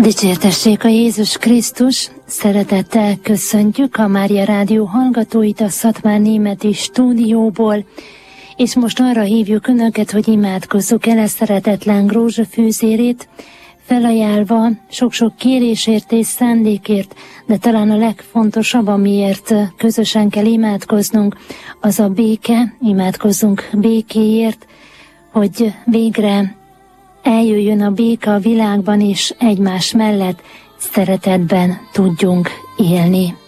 Dicsértessék a Jézus Krisztus, szeretettel köszöntjük a Mária Rádió hallgatóit a Szatmár Németi stúdióból, és most arra hívjuk Önöket, hogy imádkozzuk el a szeretetlen rózsafűzérét, felajánlva sok-sok kérésért és szándékért, de talán a legfontosabb, amiért közösen kell imádkoznunk, az a béke. Imádkozzunk békéért, hogy végre eljöjjön a béke a világban, és egymás mellett szeretetben tudjunk élni.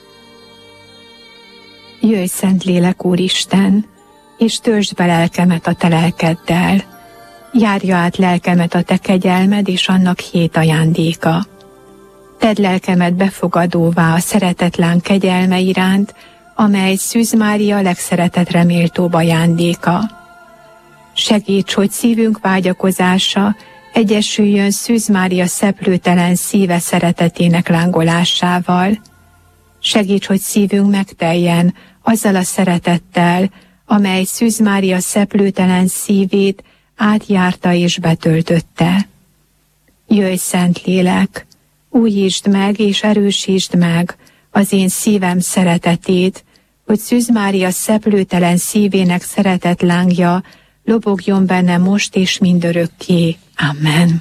Jöjj, Szentlélek Úristen, és töltsd be lelkemet a te lelkeddel. Járja át lelkemet a te kegyelmed és annak 7 ajándéka. Tedd lelkemet befogadóvá a szeretetlen kegyelme iránt, amely Szűz Mária legszeretetre méltóbb ajándéka. Segíts, hogy szívünk vágyakozása egyesüljön Szűz Mária szeplőtelen szíve szeretetének lángolásával. Segíts, hogy szívünk megteljen azzal a szeretettel, amely Szűz Mária szeplőtelen szívét átjárta és betöltötte. Jöjj, Szentlélek, újítsd meg és erősítsd meg az én szívem szeretetét, hogy Szűz Mária szeplőtelen szívének szeretetlángja lobogjon benne most és mindörökké. Amen.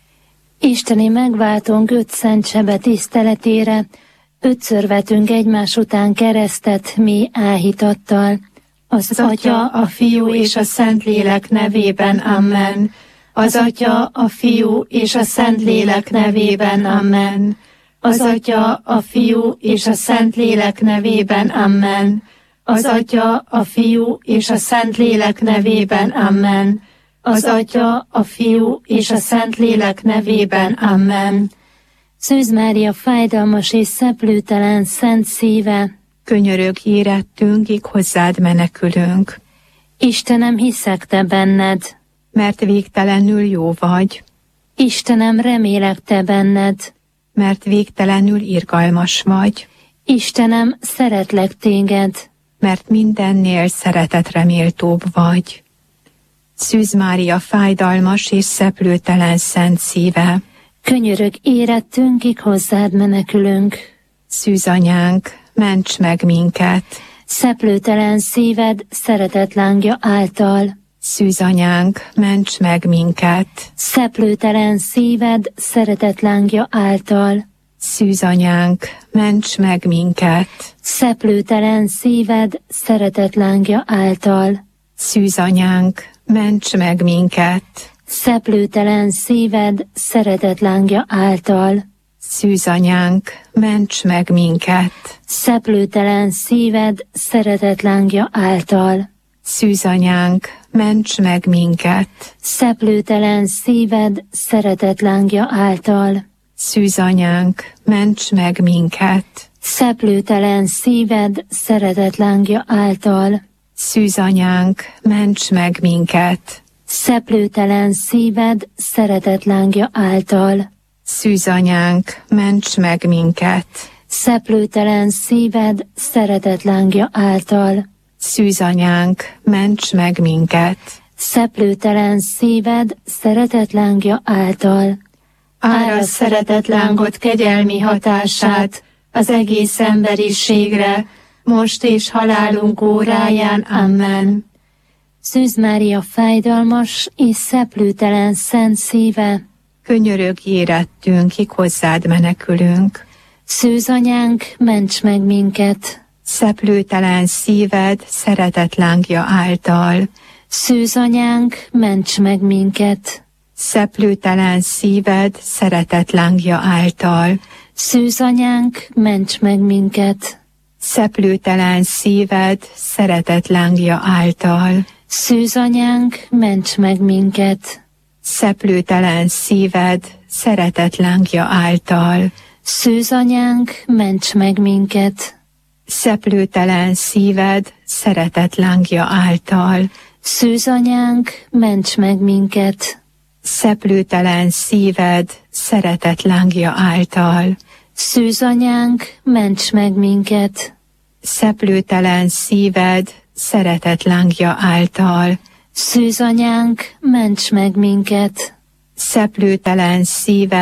Isteni megváltónk 5 szent sebe tiszteletére 5-ször vetünk egymás után keresztet mély áhítattal. Az Atya, a Fiú és a Szentlélek nevében. Amen. Az Atya, a Fiú és a Szentlélek nevében. Amen. Az Atya, a Fiú és a Szentlélek nevében. Amen. Az Atya, a Fiú és a Szentlélek nevében. Amen. Az Atya, a Fiú és a Szentlélek nevében. Amen. Szűz Mária fájdalmas és szeplőtelen szent szíve, könyörög érettünkig, hozzád menekülünk. Istenem, hiszek te benned, mert végtelenül jó vagy. Istenem, remélek te benned, mert végtelenül irgalmas vagy. Istenem, szeretlek téged, mert mindennél szeretetre méltóbb vagy. Szűz Mária fájdalmas és szeplőtelen szent szíve, könyörög érettünkig, hozzád menekülünk. Szűz Anyánk, ments meg minket! Szeplőtelen szíved szeretetlángja által. Szűz Anyánk, ments meg minket! Szeplőtelen szíved szeretetlángja által. Szűz Anyánk, ments meg minket! Szeplőtelen szíved szeretetlángja által. Szűz Anyánk, ments meg minket! Szeplőtelen szíved szeretetlángja által. Szűz Anyánk, ments meg minket! Szeplőtelen szíved szeretetlángja által. Szűz Anyánk, ments meg minket! Szeplőtelen szíved szeretetlángja által. Szűz Anyánk, ments meg minket! Szeplőtelen szíved szeretetlángja által. Szűz Anyánk, ments meg minket! Szeplőtelen szíved szeretetlángja által. Szűz Anyánk, ments meg minket! Szeplőtelen szíved szeretetlángja által. Szűz Anyánk, ments meg minket! Szeplőtelen szíved szeretetlángja által. Árasz szeretetlángot kegyelmi hatását az egész emberiségre, most és halálunk óráján. Amen. Szűz Mária fájdalmas és szeplőtelen szent szíve, könyörög érettünkig, hozzád menekülünk. Szűz Anyánk, ments meg minket! Szeplőtelen szíved szeretetlángja által. Szűz Anyánk, ments meg minket! Szeplőtelen szíved szeretetlángja által. Szűz Anyánk, ments meg minket! Szeplőtelen szíved szeretetlángja által. Szűz Anyánk, ments meg minket! Szeplőtelen szíved szeretetlángja által. Szűz Anyánk, ments meg minket! Szeplőtelen szíved szeretetlángja által. Szűz Anyánk, ments meg minket! Szeplőtelen szíved szeretetlángja által. Szűz Anyánk, ments meg minket! Szeplőtelen szíved szeretetlángja által. Szűz Anyánk, ments meg minket! Szeplőtelen szíved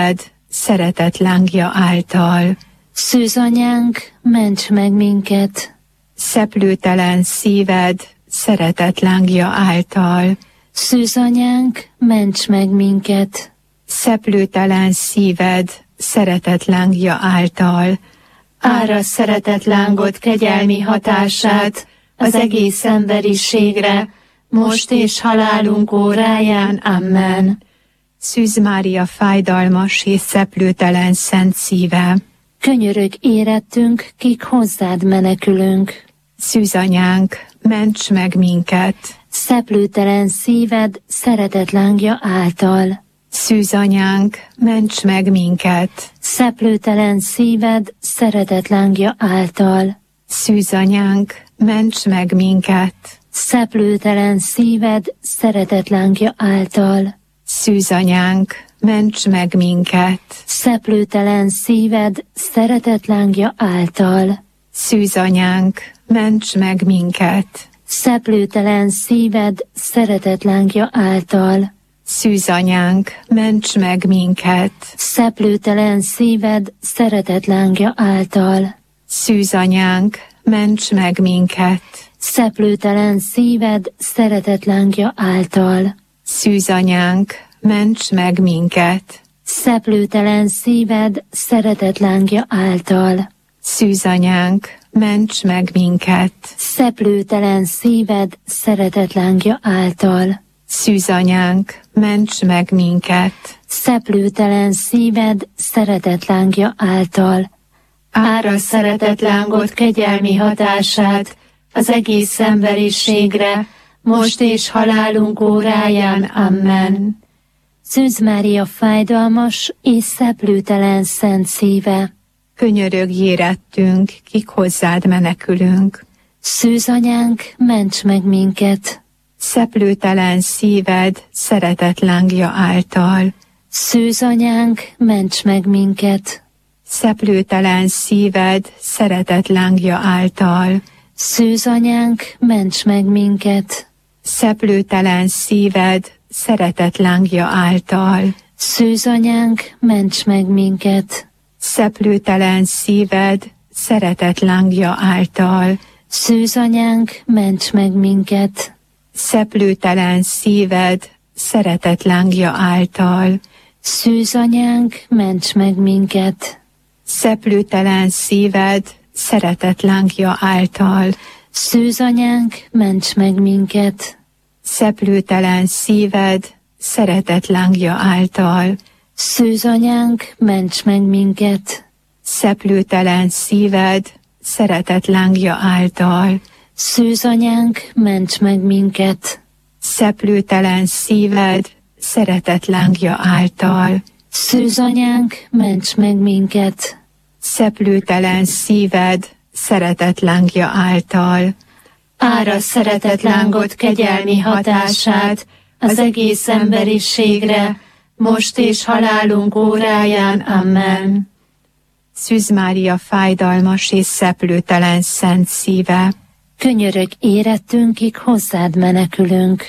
szeretet lángja által. Szűzanyánk, ments meg minket! Szeplőtelen szíved, szeretet lángja által. Szűzanyánk, ments meg minket! Szeplőtelen szíved, szeretet lángja által. Árasz szeretet lángot kegyelmi hatását az egész emberiségre, most és halálunk óráján. Amen. Szűz Mária fájdalmas és szeplőtelen szent szíve, Könyörög érettünk, kik hozzád menekülünk. Szűzanyánk, ments meg minket! Szeplőtelen szíved szeretet lángja által. Szűzanyánk, ments meg minket! Szeplőtelen szíved szeretet lángja által. Szűzanyánk, ments meg minket! Szeplőtelen szíved szeretet lángja által. Szűzanyánk, ments meg minket! Szeplőtelen szíved szeretet lángja által. Szűzanyánk, ments meg minket! Szeplőtelen szíved szeretet lángja által. Szűzanyánk, ments meg minket! Szeplőtelen szíved szeretet lángja által. Szűzanyánk, ments meg minket! Szeplőtelen szíved szeretet lángja által. Szűzanyánk, ments meg minket! Szeplőtelen szíved szeretet lángja által. Szűzanyánk, ments meg minket! Szeplőtelen szíved szeretet lángja által. Szűzanyánk, ments meg minket! Szeplőtelen szíved szeretet lángja által. Árasz szeretet lángot kegyelmi hatását az egész emberiségre, most és halálunk óráján. Amen. Szűz Mária fájdalmas és szeplőtelen szent szíve, Könyörög érettünk, kik hozzád menekülünk. Szűzanyánk, ments meg minket! Szeplőtelen szíved, szeretet lángja által. Szűzanyánk, ments meg minket! Szeplőtelen szíved, szeretet lángja által. Szűzanyánk, ments meg minket! Szeplőtelen szíved, szeretet lángja által. Szűzanyánk, ments meg minket! Szeplőtelen szíved, szeretet lángja által. Szűzanyánk, ments meg minket! Szeplőtelen szíved, szeretet lángja által. Szűzanyánk, ments meg minket! Szeplőtelen szíved, szeretet lángja által. Szűzanyánk, ments meg minket! Szeplőtelen szíved, szeretet lángja által. Szűzanyánk, ments meg minket! Szeplőtelen szíved, szeretet lángja által. Szűzanyánk, ments meg minket! Szeplőtelen szíved, szeretet lángja által. Szűzanyánk, ments meg minket! Szeplőtelen szíved, szeretet lángja által. Árasz szeretet lángot kegyelmi hatását az egész emberiségre, most és halálunk óráján. Amen. Szűz Mária fájdalmas és szeplőtelen szent szíve, Könyörög érettünkig hozzád menekülünk.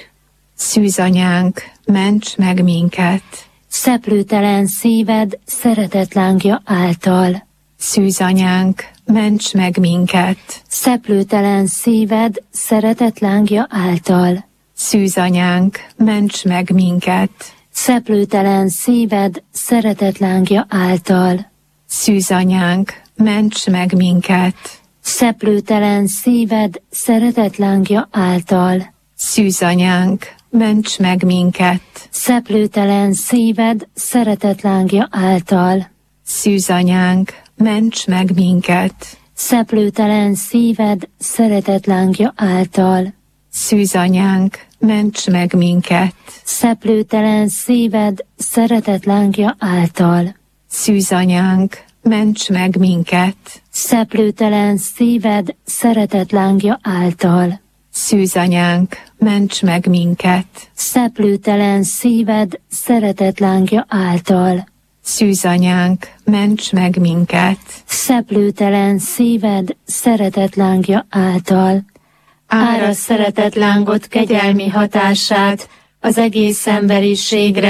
Szűzanyánk, ments meg minket! Szeplőtelen szíved szeretet lángja által. Szűzanyánk, ments meg minket! Szeplőtelen szíved szeretet lángja által. Szűzanyánk, ments meg minket! Szeplőtelen szíved szeretet lángja által. Szűzanyánk, ments meg minket! Szeplőtelen szíved szeretet lángja által. Szűzanyánk, ments meg minket! Szeplőtelen szíved szeretet lángja által. Szűzanyánk, ments meg minket! Szeplőtelen szíved szeretet lángja által. Szűzanyánk, ments meg minket! Szeplőtelen szíved szeretet lángja által. Szűzanyánk, ments meg minket! Szeplőtelen szíved szeretet lángja által. Szűzanyánk, ments meg minket! Szeplőtelen szíved szeretet lángja által. Szűzanyánk, ments meg minket! Szeplőtelen szíved szeretet lángja által. Árasz szeretet lángot kegyelmi hatását az egész emberiségre,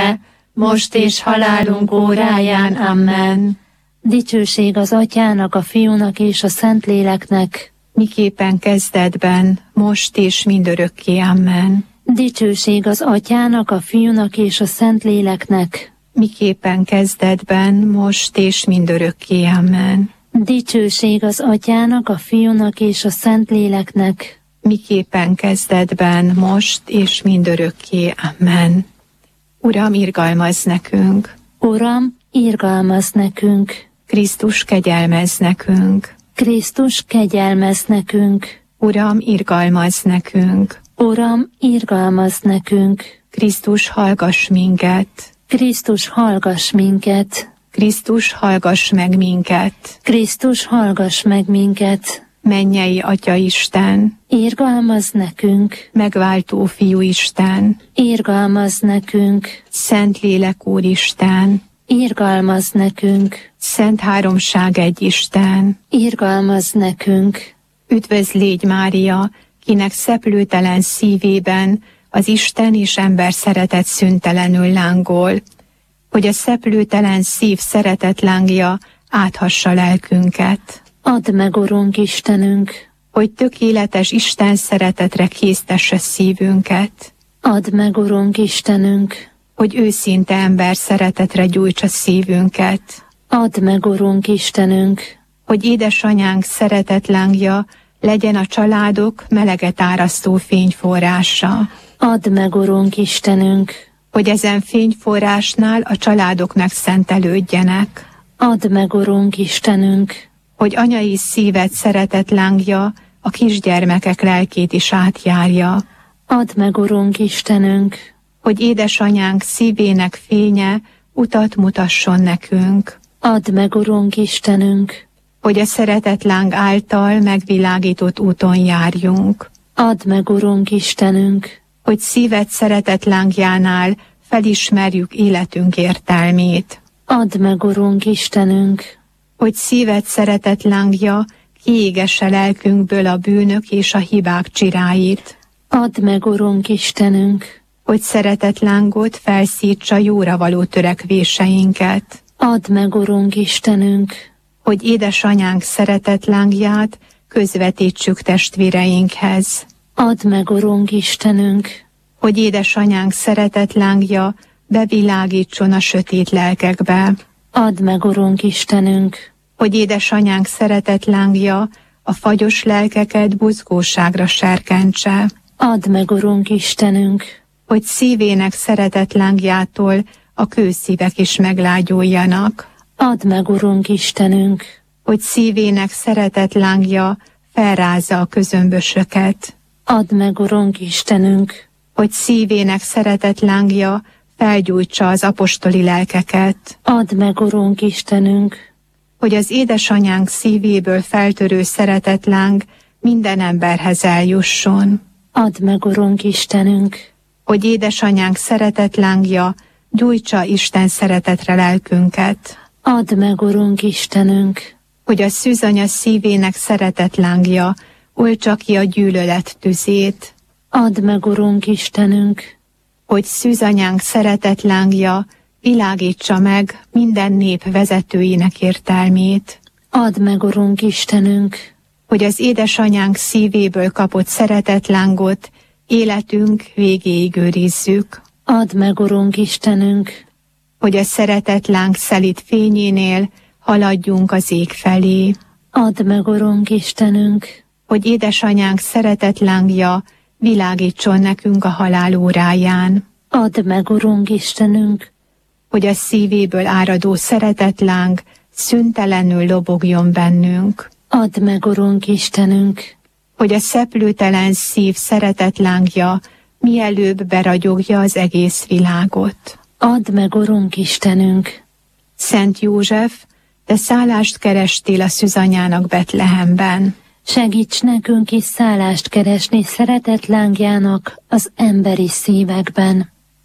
most és halálunk óráján. Amen. Dicsőség az Atyának, a Fiúnak és a Szentléleknek, miképpen kezdetben, most és mindörökké. Amen. Dicsőség az Atyának, a Fiúnak és a Szentléleknek, miképpen kezdetben, most és mindörökké. Amen. Dicsőség az Atyának, a Fiúnak és a Szentléleknek, miképpen kezdetben, most és mindörökké. Amen. Uram, irgalmazz nekünk! Uram, irgalmazz nekünk! Krisztus, kegyelmezz nekünk! Krisztus, kegyelmezz nekünk! Uram, irgalmazz nekünk! Uram, irgalmazz nekünk! Krisztus, hallgass minket! Krisztus, hallgass minket! Krisztus, hallgass meg minket! Krisztus, hallgass meg minket! Mennyei Atya Isten! Irgalmazz nekünk! Megváltó Fiú Isten! Irgalmazz nekünk! Szentlélek Úristen! Irgalmazz nekünk! Szent Háromság egy Isten! Irgalmazz nekünk! Üdvözl légy Mária, kinek szeplőtelen szívében az Isten és ember szeretet szüntelenül lángol, hogy a szeplőtelen szív szeretet lángja áthassa lelkünket. Add meg, Urunk Istenünk! Hogy tökéletes Isten szeretetre késztesse szívünket. Add meg, Urunk Istenünk! Hogy őszinte ember szeretetre gyújtsa szívünket. Add meg, Urunk Istenünk! Hogy édesanyánk szeretetlángja legyen a családok meleget árasztó fényforrása. Add meg, Urunk Istenünk! Hogy ezen fényforrásnál a családok megszentelődjenek. Add meg, Urunk Istenünk! Hogy anyai szíved szeretetlángja a kisgyermekek lelkét is átjárja. Add meg, Urunk Istenünk! Hogy édesanyánk szívének fénye utat mutasson nekünk. Add meg, Urunk Istenünk! Hogy a szeretetláng által megvilágított úton járjunk. Add meg, Urunk Istenünk! Hogy szíved szeretetlángjánál felismerjük életünk értelmét. Add meg, Urunk Istenünk! Hogy szíved szeretetlángja kiégesse lelkünkből a bűnök és a hibák csiráit. Add meg, Urunk Istenünk! Hogy szeretetlángot felszítsa jóra való törekvéseinket. Add meg, Urunk Istenünk! Hogy édesanyánk szeretetlángját közvetítsük testvéreinkhez. Add meg, Urunk Istenünk! Hogy édesanyánk szeretetlángja bevilágítson a sötét lelkekbe. Add meg, Urunk Istenünk! Hogy édesanyánk szeretetlángja a fagyos lelkeket buzgóságra serkentse. Add meg, Urunk Istenünk! Hogy szívének szeretetlángjától a kőszívek is meglágyuljanak. Add meg, Urunk Istenünk! Hogy szívének szeretetlángja felrázza a közömbösöket. Add meg, Urunk Istenünk! Hogy szívének szeretetlángja felgyújtsa az apostoli lelkeket. Add meg, Urunk Istenünk! Hogy az édesanyánk szívéből feltörő szeretetláng minden emberhez eljusson. Add meg, Urunk Istenünk! Hogy édesanyánk szeretetlángja gyújtsa Isten szeretetre lelkünket. Add meg, Urunk Istenünk! Hogy a szűzanya szívének szeretetlángja oltsa ki a gyűlölet tüzét. Add meg, Urunk Istenünk! Hogy szűzanyánk szeretetlángja világítsa meg minden nép vezetőinek értelmét. Add meg, Urunk Istenünk! Hogy az édesanyánk szívéből kapott szeretetlángot életünk végéig őrizzük. Add meg, Urunk Istenünk! Hogy a szeretetláng szelíd fényénél haladjunk az ég felé. Add meg, Urunk Istenünk! Hogy édesanyánk szeretetlángja világítson nekünk a halál óráján. Add meg, Urunk Istenünk! Hogy a szívéből áradó szeretetláng szüntelenül lobogjon bennünk. Add meg, Urunk Istenünk! Hogy a szeplőtelen szív szeretetlángja mielőbb beragyogja az egész világot. Add meg, Urunk Istenünk! Szent József, te szállást kerestél a szűzanyának Betlehemben. Segíts nekünk is szállást keresni szeretetlángjának az emberi szívekben.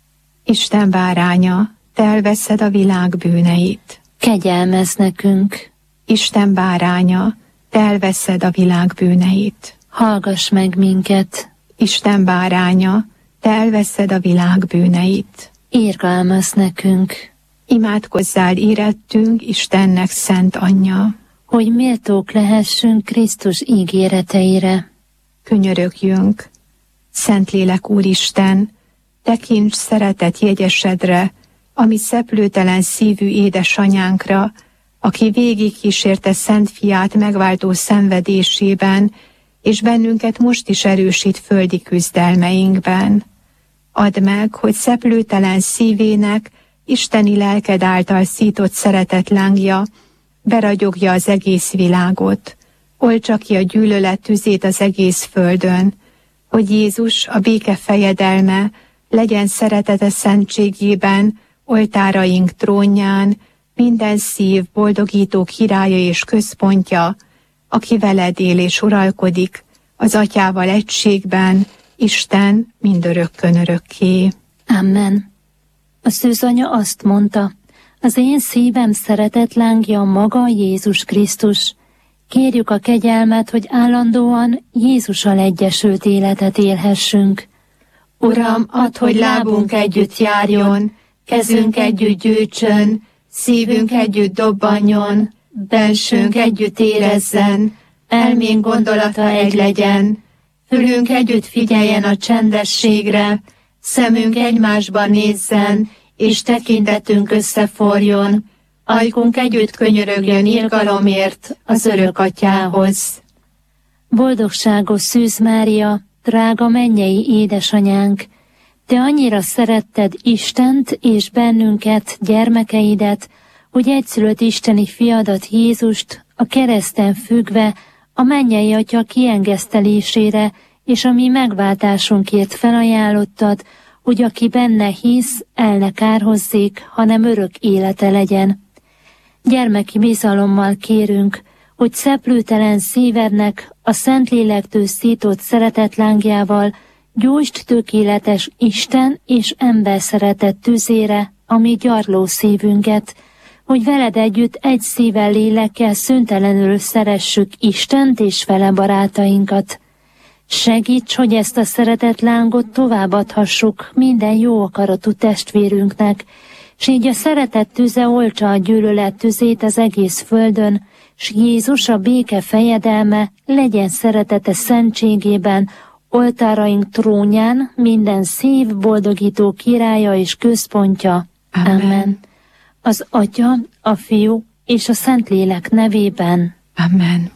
Isten báránya, te elveszed a világ bűneit. Kegyelmezz nekünk. Isten báránya, te elveszed a világ bűneit. Hallgass meg minket. Isten báránya, te elveszed a világ bűneit. irgalmaz nekünk. Imádkozzál érettünk, Istennek szent anyja, hogy méltók lehessünk Krisztus ígéreteire. Könyörögjünk. Szentlélek Úristen, tekints szeretet jegyesedre, ami szeplőtelen szívű édesanyánkra, aki végigkísérte Szent Fiát megváltó szenvedésében, és bennünket most is erősít földi küzdelmeinkben. Add meg, hogy szeplőtelen szívének, isteni lelked által szított szeretet lángja beragyogja az egész világot, oltsa ki a gyűlölet tüzét az egész földön, hogy Jézus, a béke fejedelme, legyen szeretete szentségében, oltáraink trónján, minden szív boldogító királya és központja, aki veled él és uralkodik, az Atyával egységben, Isten mindörökkön örökké. Amen. A szűzanya azt mondta, az én szívem szeretet lángja maga Jézus Krisztus. Kérjük a kegyelmet, hogy állandóan Jézussal egyesült életet élhessünk. Uram, add, hogy lábunk együtt járjon, kezünk együtt gyűjtsön, szívünk együtt dobbanjon, bensőnk együtt érezzen, elménk gondolata egy legyen, fülünk együtt figyeljen a csendességre, szemünk egymásba nézzen, és tekintetünk összeforjon, ajkunk együtt könyörögjön irgalomért az örök Atyához. Boldogságos Szűz Mária, drága mennyei édesanyánk, te annyira szeretted Istent és bennünket, gyermekeidet, hogy egyszülött isteni fiadat Jézust a kereszten függve a mennyei Atya kiengesztelésére és a mi megváltásunkért felajánlottad, hogy aki benne hisz, el ne kárhozzék, hanem örök élete legyen. Gyermeki bizalommal kérünk, hogy szeplőtelen szívednek a Szentlélektől szított szeretetlángjával gyújtsd tökéletes Isten és ember szeretet tüzére a mi gyarló szívünket, hogy veled együtt egy szívvel, lélekkel szüntelenül szeressük Istent és vele barátainkat. Segíts, hogy ezt a szeretetlángot továbbadhassuk minden jó akaratú testvérünknek, s így a szeretet tüze oltsa a gyűlölet tüzét az egész földön, s Jézus a béke fejedelme legyen szeretete szentségében, oltáraink trónján minden szív boldogító királya és központja. Amen. Az Atya, a Fiú és a Szentlélek nevében. Amen.